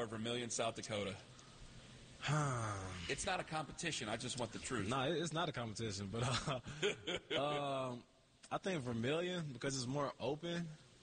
Vermillion, South Dakota? It's not a competition. I just want the truth. No, it's not a competition, but I think Vermillion because it's more open.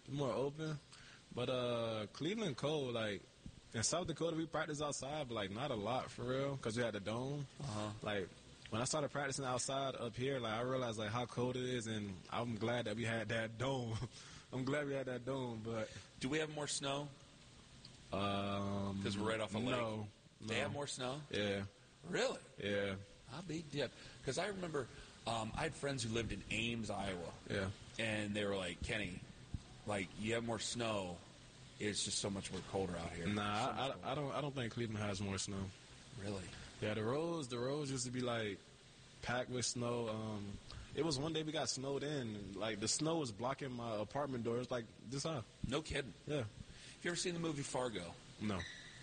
But Cleveland cold. Like in South Dakota, we practice outside, but like not a lot for real because we had the dome. Like when I started practicing outside up here, like I realized like how cold it is, and I'm glad that we had that dome. But do we have more snow? Because we're right off a lake. No. They have more snow? Yeah. Really? Yeah. I'll be dip. Because I remember I had friends who lived in Ames, Iowa. Yeah. And they were like, Kenny, like you have more snow. It's just so much more colder out here. Nah, I don't think Cleveland has more snow. Really? Yeah, the roads used to be like packed with snow. It was one day we got snowed in. Like the snow was blocking my apartment doors like this high. No kidding. Yeah. Have you ever seen the movie Fargo? No.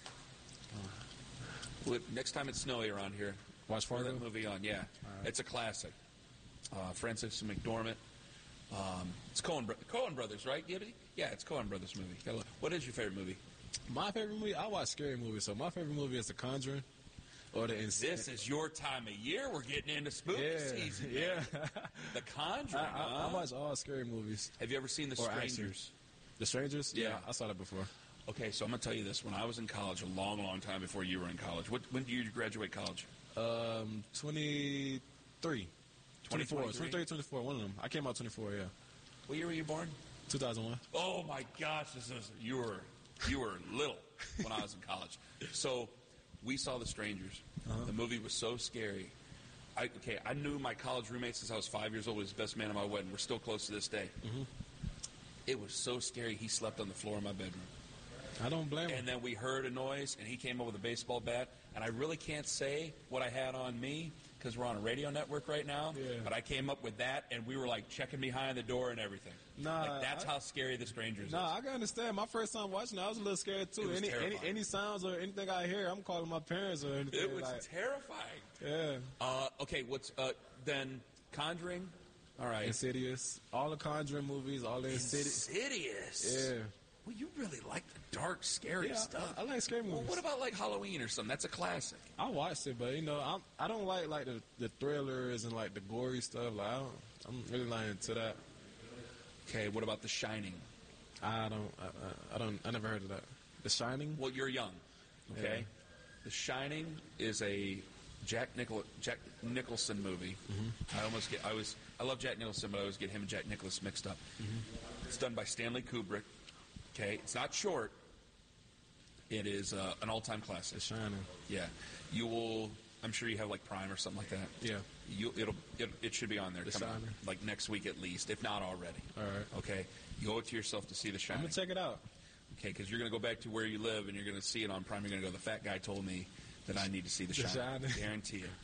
Next time it's snowy around here, watch Fargo. That movie on. Yeah, right. It's a classic. Francis McDormand. It's Coen Brothers, right? Yeah, it's Coen Brothers movie. What is your favorite movie? My favorite movie. I watch scary movies, so my favorite movie is The Conjuring. Or This is your time of year. We're getting into spooky season. Yeah. The Conjuring. I watch all scary movies. Have you ever seen The Strangers? The Strangers? Yeah, I saw that before. Okay, so I'm going to tell you this. When I was in college, a long, long time before you were in college, when did you graduate college? 23. 24, one of them. I came out 24, yeah. What year were you born? 2001. Oh, my gosh. You were little when I was in college. So we saw The Strangers. The movie was so scary. I knew my college roommate since I was 5 years old. He was the best man at my wedding. We're still close to this day. It was so scary. He slept on the floor of my bedroom. I don't blame him. And then we heard a noise, and he came up with a baseball bat. And I really can't say what I had on me because we're on a radio network right now. Yeah. But I came up with that, and we were, like, checking behind the door and everything. That's how scary The Strangers is. I can understand. My first time watching it, I was a little scared, too. Any sounds or anything I hear, I'm calling my parents or anything. It was terrifying. Yeah. Okay, what's then Conjuring? All right. Insidious. All the Conjuring movies, all the Insidious. Yeah. Well, you really like the dark, scary stuff. I like scary movies. Well, what about like Halloween or something? That's a classic. I watched it, but I don't like the thrillers and like the gory stuff. Like I'm really not into that. Okay, what about The Shining? I never heard of that. The Shining? Well, you're young. Okay, yeah. The Shining is a Jack Nicholson movie. I love Jack Nicholson, but I always get him and Jack Nicholson mixed up. It's done by Stanley Kubrick. Okay, it's not short. It is an all-time classic. The Shining. Yeah, you will. I'm sure you have like Prime or something like that. Yeah. It should be on there. The Shining. Like next week at least, if not already. All right. Okay, you owe it to yourself to see The Shining. I'm gonna check it out. Okay, because you're gonna go back to where you live and you're gonna see it on Prime. You're gonna go. The fat guy told me that I need to see The Shining. Guarantee it.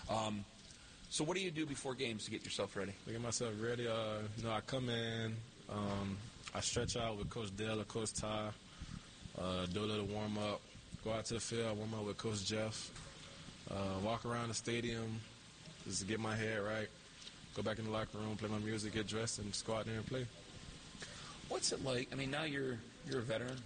So what do you do before games to get yourself ready? To get myself ready, I come in. I stretch out with Coach Dale or Coach Ty, do a little warm-up, go out to the field, warm up with Coach Jeff, walk around the stadium, just to get my head right, go back in the locker room, play my music, get dressed, and just go out there and play. What's it like? I mean, now you're a veteran.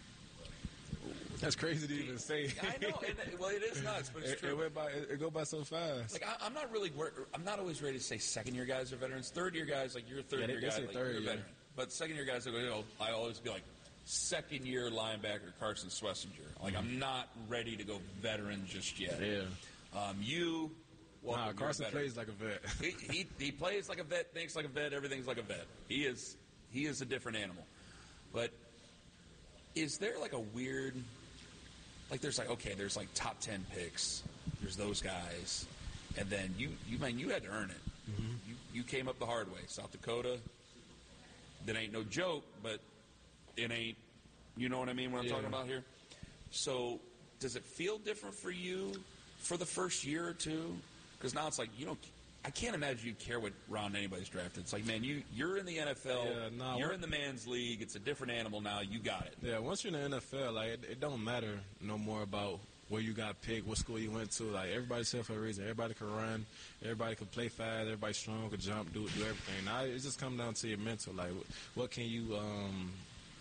That's crazy to even say. I know. Well, it is nuts, but it's true. It go by so fast. Like I'm not always ready to say second-year guys are veterans. Third-year guys, like you're a third-year guy, like you're a veteran. But second-year guys, I always be like second-year linebacker Carson Schlesinger. Like I'm not ready to go veteran just yet. Yeah. Carson plays like a vet. he plays like a vet, thinks like a vet, everything's like a vet. He is a different animal. But is there like a weird, like there's like top 10 picks. There's those guys, and then you had to earn it. Mm-hmm. You came up the hard way. South Dakota. That ain't no joke, but it ain't. You know what I mean? What I'm talking about here. So, does it feel different for you for the first year or two? Because now it's like I can't imagine you care what round anybody's drafted. It's like, man, you're in the NFL. You're in the man's league. It's a different animal now. You got it. Yeah, once you're in the NFL, like it don't matter no more about where you got picked, what school you went to. Like everybody's here for a reason. Everybody can run. Everybody can play fast. Everybody's strong, can jump, do everything. Now it just comes down to your mental. Like what can you